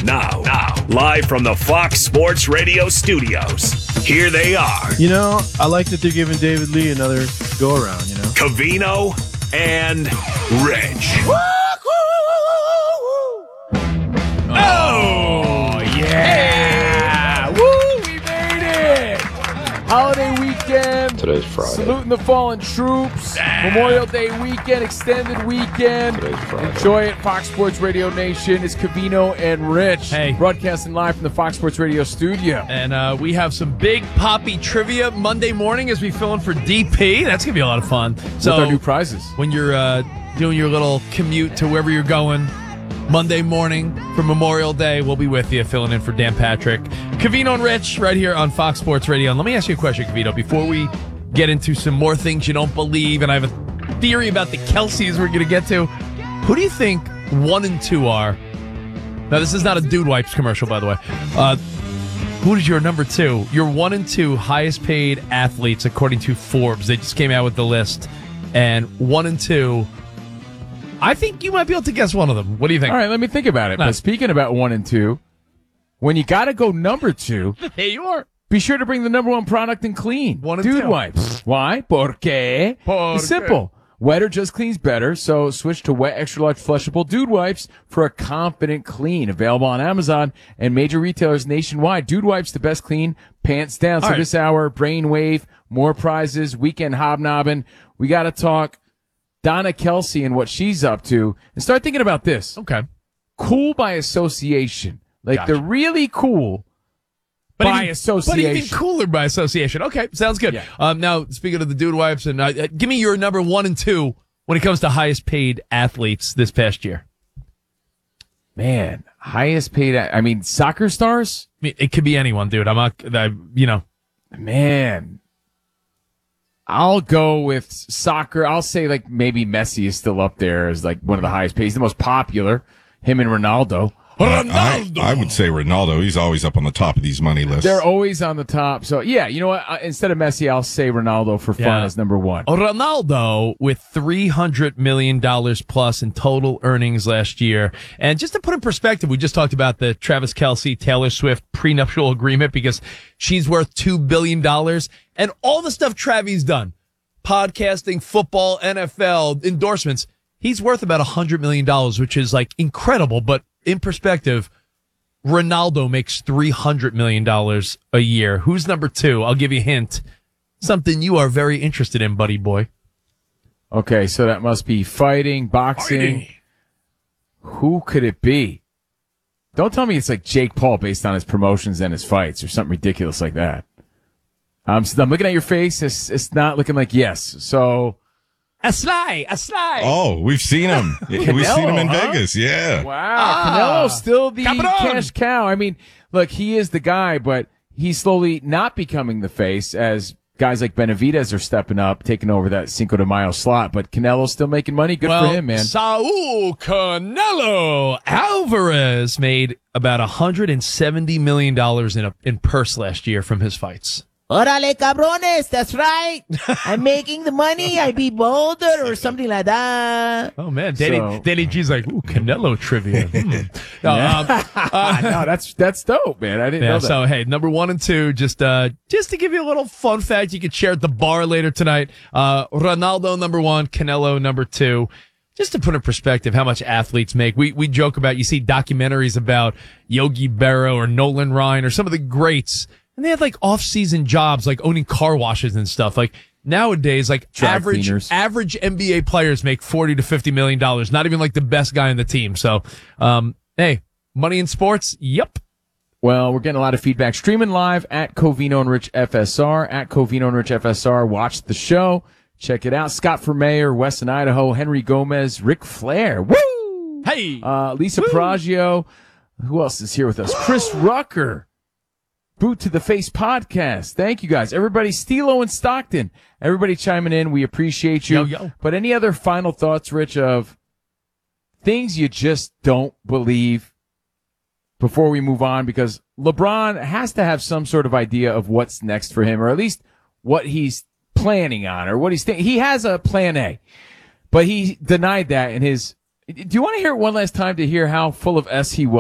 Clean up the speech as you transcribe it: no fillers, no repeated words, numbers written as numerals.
Now, live from the Fox Sports Radio studios, here they are. You know, I like that they're giving David Lee another go-around, you know. Covino and Rich. Oh, yeah. Woo, we made it. Holiday weekend. Today's Friday. Saluting the fallen troops. Memorial Day weekend, extended weekend. Today's Friday. Enjoy it. Fox Sports Radio Nation. It's Covino and Rich. Hey. Broadcasting live from the Fox Sports Radio studio. And we have some big Poppy trivia Monday morning as we fill in for DP. That's going to be a lot of fun. So With our new prizes. when you're doing your little commute to wherever you're going, Monday morning for Memorial Day, we'll be with you filling in for Dan Patrick. Covino and Rich right here on Fox Sports Radio. And let me ask you a question, Covino, before we get into some more things you don't believe, and I have a theory about the Kelseys we're going to get to. Who do you think 1 and 2 are? Now, this is not a Dude Wipes commercial, by the way. Who is your number 2? Your 1 and 2 highest paid athletes, according to Forbes. They just came out with the list. And 1 and 2, I think you might be able to guess one of them. What do you think? All right, let me think about it. Nice. But speaking about 1 and 2, when you got to go number 2, There you are. be sure to bring the number 1 product in clean. 1 and Dude 2. Wipes. Why? Porque it's simple. Wetter just cleans better, so switch to Wet Extra Large Flushable Dude Wipes for a confident clean. Available on Amazon and major retailers nationwide. Dude Wipes, the best clean, pants down. So All right. this hour, Brainwave, more prizes, weekend hobnobbing. We got to talk Donna Kelsey and what she's up to. And start thinking about this. Okay. Cool by association. Like Gotcha. they're really cool by association. But even cooler by association. Okay, sounds good. Yeah. Now, speaking of the Dude Wipes, and give me your number 1 and 2 when it comes to highest paid athletes this past year. Man, highest paid, I mean, soccer stars? I mean, it could be anyone, dude. I'm not, Man, I'll go with soccer. I'll say like maybe Messi is still up there as like one of the highest paid. He's the most popular. Him and Ronaldo. I would say Ronaldo. He's always up on the top of these money lists. They're always on the top. So yeah, you know what? Instead of Messi, I'll say Ronaldo for fun Yeah. as number 1. Ronaldo with $300 million plus in total earnings last year. And just to put in perspective, we just talked about the Travis Kelce, Taylor Swift prenuptial agreement because she's worth $2 billion. And all the stuff Travis done, podcasting, football, NFL, endorsements, he's worth about $100 million, which is like incredible. But in perspective, Ronaldo makes $300 million a year. Who's number 2? I'll give you a hint. Something you are very interested in, buddy boy. Okay, so that must be fighting, boxing. Who could it be? Don't tell me it's like Jake Paul based on his promotions and his fights or something ridiculous like that. I'm looking at your face. It's not looking like yes. So A sly. Oh, we've seen him. We've seen him in Vegas. Yeah. wow, Canelo's still the Cameron. cash cow. I mean, look, he is the guy, but he's slowly not becoming the face as guys like Benavidez are stepping up, taking over that Cinco de Mayo slot. But Canelo's still making money. Good for him, man. Saul Canelo Alvarez made about $170 million in purse last year from his fights. Órale, cabrones, that's right. I'm making the money. I be bolder or something like that. Oh man, So- Danny G's like, ooh, Canelo trivia. No, No, that's dope, man. I didn't know that. So hey, number 1 and 2, just to give you a little fun fact you could share at the bar later tonight. Ronaldo number 1, Canelo number 2. Just to put in perspective how much athletes make. We joke about, you see documentaries about Yogi Berra or Nolan Ryan or some of the greats, and they had like off-season jobs like owning car washes and stuff. Like nowadays, like Dry average cleaners. NBA players make $40 to $50 million. Not even like the best guy on the team. So, hey, money in sports. Yep. Well, we're getting a lot of feedback. Streaming live at Covino and Rich FSR, at Covino and Rich FSR. Watch the show. Check it out. Scott for Mayor, Weston, Idaho, Henry Gomez, Ric Flair. Woo! Hey. Lisa Praggio. Who else is here with us? Chris Rucker. Boot to the Face podcast. Thank you guys. Everybody, Stilo and Stockton. Everybody chiming in. We appreciate you. Yo. But any other final thoughts, Rich, of things you just don't believe before we move on? Because LeBron has to have some sort of idea of what's next for him, or at least what he's planning on, or what he's thinking. He has a plan A, but he denied that in his. Do you want to hear it one last time to hear how full of S he was?